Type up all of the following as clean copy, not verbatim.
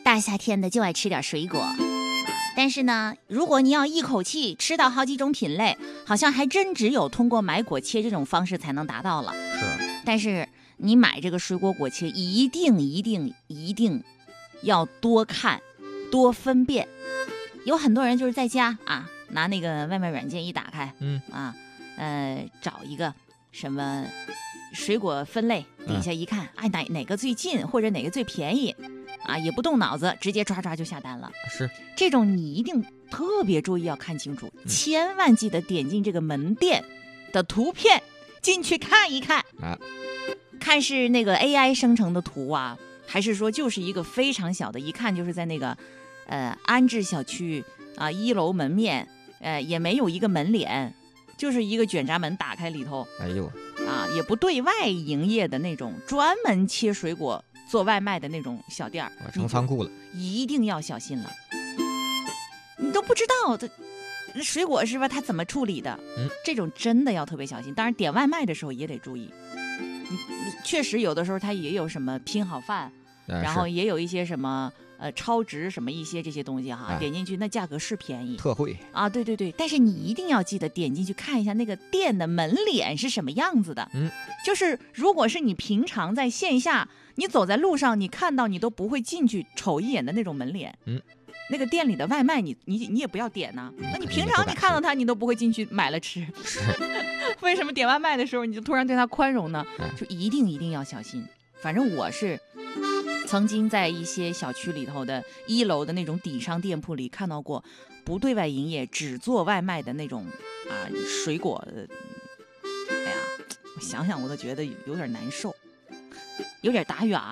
大夏天的就爱吃点水果，但是呢，如果你要一口气吃到好几种品类，好像还真只有通过买果切这种方式才能达到了。 是， 但是你买这个水果果切，一定要多看、多分辨。有很多人就是在家啊，拿那个外卖软件一打开，找一个什么水果分类，底下一看，哪个最近或者哪个最便宜，啊，也不动脑子，直接抓就下单了。 是， 这种你一定特别注意，要看清楚，千万记得点进这个门店的图片进去看一看啊， 看是那个 AI 生成的图啊，还是说就是一个非常小的，一看就是在那个安置小区啊1楼门面，也没有一个门脸，就是一个卷闸门打开里头， 哎呦啊，也不对外营业的那种专门切水果做外卖的那种小店儿， 成仓库了， 一定要小心了。你都不知道的水果是吧？它怎么处理的？这种真的要特别小心。当然，点外卖的时候也得注意。确实有的时候它也有什么拼好饭，然后也有一些什么超值什么一些这些东西哈，点进去那价格是便宜， 特惠啊，对，但是你一定要记得点进去看一下那个店的门脸是什么样子的。就是如果是你平常在线下，你走在路上，你看到你都不会进去瞅一眼的那种门脸，那个店里的外卖你也不要点呐。那你平常你看到它，你都不会进去买了吃。为什么点外卖的时候你就突然对它宽容呢？就一定要小心。反正我是曾经在一些小区里头的1楼的那种底商店铺里看到过不对外营业只做外卖的那种水果。哎呀，我想想我都觉得有点难受，有点打哑。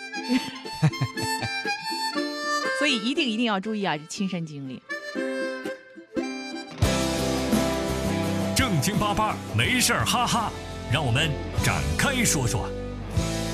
所以一定要注意啊，亲身经历。 正经八八没事哈哈，让我们展开说说。